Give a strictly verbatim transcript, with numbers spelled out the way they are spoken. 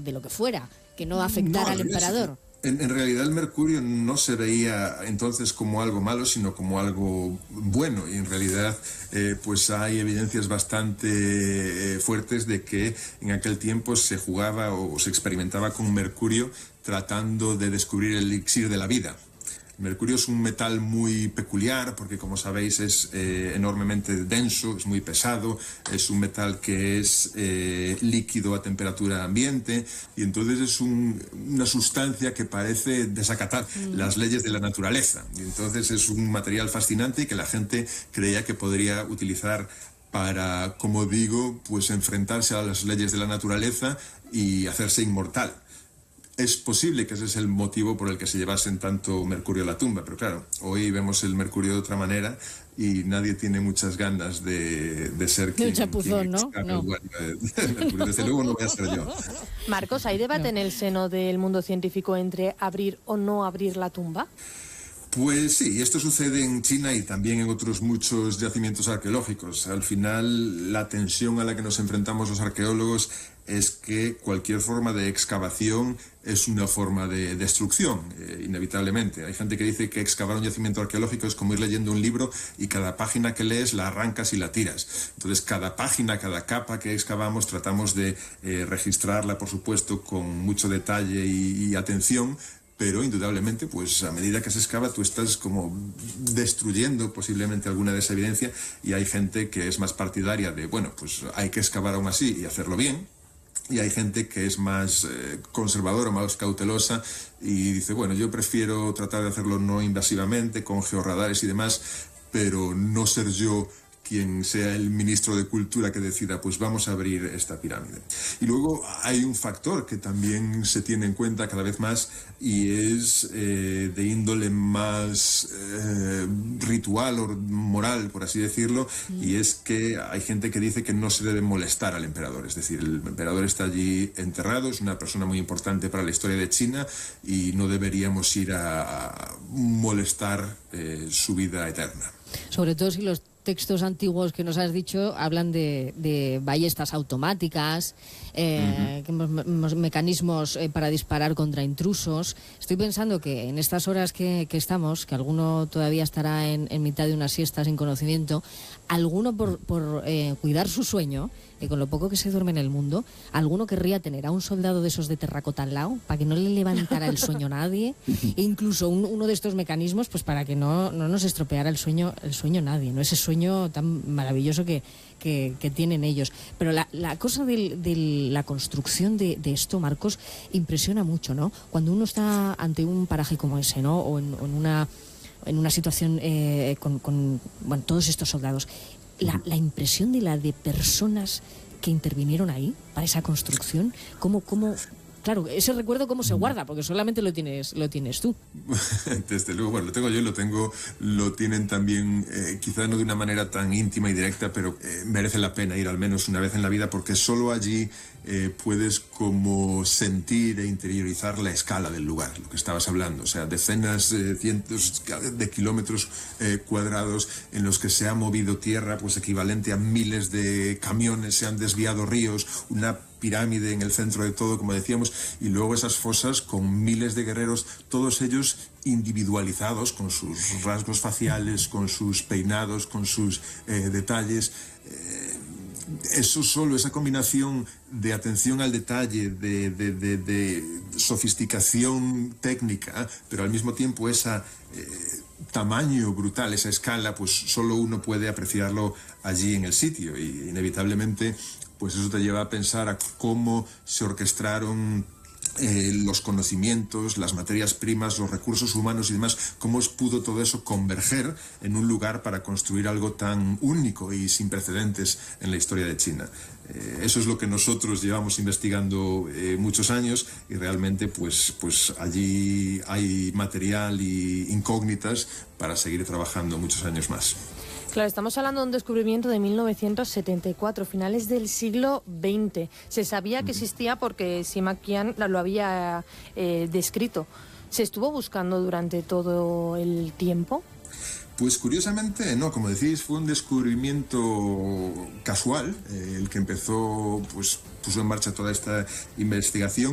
de lo que fuera, que no afectara no, al emperador. En, en realidad el mercurio no se veía entonces como algo malo, sino como algo bueno, y en realidad eh, pues hay evidencias bastante eh, fuertes de que en aquel tiempo se jugaba o se experimentaba con mercurio tratando de descubrir el elixir de la vida. Mercurio es un metal muy peculiar porque, como sabéis, es eh, enormemente denso, es muy pesado, es un metal que es eh, líquido a temperatura ambiente, y entonces es un, una sustancia que parece desacatar mm. las leyes de la naturaleza. Y entonces es un material fascinante y que la gente creía que podría utilizar para, como digo, pues enfrentarse a las leyes de la naturaleza y hacerse inmortal. Es posible que ese es el motivo por el que se llevasen tanto mercurio a la tumba, pero claro, hoy vemos el mercurio de otra manera y nadie tiene muchas ganas de, de ser quien, un chapuzón, ¿no? no. El mercurio. Desde luego no voy a ser yo. Marcos, ¿hay debate no. en el seno del mundo científico entre abrir o no abrir la tumba? Pues sí, esto sucede en China y también en otros muchos yacimientos arqueológicos. Al final, la tensión a la que nos enfrentamos los arqueólogos es que cualquier forma de excavación es una forma de destrucción, eh, inevitablemente. Hay gente que dice que excavar un yacimiento arqueológico es como ir leyendo un libro y cada página que lees la arrancas y la tiras. Entonces, cada página, cada capa que excavamos tratamos de eh, registrarla, por supuesto, con mucho detalle y, y atención, pero indudablemente, pues a medida que se excava, tú estás como destruyendo posiblemente alguna de esa evidencia, y hay gente que es más partidaria de, bueno, pues hay que excavar aún así y hacerlo bien, y hay gente que es más eh, conservadora, más cautelosa, y dice, bueno, yo prefiero tratar de hacerlo no invasivamente, con georradares y demás, pero no ser yo quien sea el ministro de Cultura que decida, pues vamos a abrir esta pirámide. Y luego hay un factor que también se tiene en cuenta cada vez más, y es eh, de índole más eh, ritual o moral, por así decirlo, mm. y es que hay gente que dice que no se debe molestar al emperador. Es decir, el emperador está allí enterrado, es una persona muy importante para la historia de China, y no deberíamos ir a, a molestar eh, su vida eterna. Sobre todo si los textos antiguos que nos has dicho hablan de, de ballestas automáticas, eh, uh-huh. mecanismos eh, para disparar contra intrusos. Estoy pensando que en estas horas que, que estamos, que alguno todavía estará en, en mitad de una siesta sin conocimiento, alguno por, por eh, cuidar su sueño, eh, con lo poco que se duerme en el mundo, alguno querría tener a un soldado de esos de terracota al lado para que no le levantara el sueño a nadie, e incluso un, uno de estos mecanismos pues para que no, no nos estropeara el sueño, el sueño nadie, ¿no? Ese sueño tan maravilloso que, que, que tienen ellos. Pero la, la cosa de, de la construcción de, de esto, Marcos, impresiona mucho, ¿no? Cuando uno está ante un paraje como ese, ¿no? O en, o en una en una situación eh, con, con bueno, todos estos soldados, la, la impresión de la de personas que intervinieron ahí para esa construcción, cómo, cómo claro, ese recuerdo cómo se guarda, porque solamente lo tienes, lo tienes tú. Desde luego, bueno, lo tengo yo, lo tengo, lo tienen también, eh, quizá no de una manera tan íntima y directa, pero eh, merece la pena ir al menos una vez en la vida, porque solo allí eh, puedes como sentir e interiorizar la escala del lugar, lo que estabas hablando, o sea, decenas, eh, cientos de kilómetros eh, cuadrados en los que se ha movido tierra, pues equivalente a miles de camiones, se han desviado ríos, una pirámide en el centro de todo, como decíamos, y luego esas fosas con miles de guerreros, todos ellos individualizados, con sus rasgos faciales, con sus peinados, con sus eh, detalles. Eh, eso solo, esa combinación de atención al detalle, de, de, de, de sofisticación técnica, pero al mismo tiempo esa eh, tamaño brutal, esa escala, pues solo uno puede apreciarlo allí en el sitio, y inevitablemente pues eso te lleva a pensar a cómo se orquestaron eh, los conocimientos, las materias primas, los recursos humanos y demás, cómo pudo todo eso converger en un lugar para construir algo tan único y sin precedentes en la historia de China. Eh, eso es lo que nosotros llevamos investigando eh, muchos años, y realmente pues, pues allí hay material y incógnitas para seguir trabajando muchos años más. Claro, estamos hablando de un descubrimiento de mil novecientos setenta y cuatro, finales del siglo veinte. Se sabía que existía porque Sima Qian lo había eh, descrito. ¿Se estuvo buscando durante todo el tiempo? Pues curiosamente no, como decís, fue un descubrimiento casual, eh, el que empezó, pues puso en marcha toda esta investigación.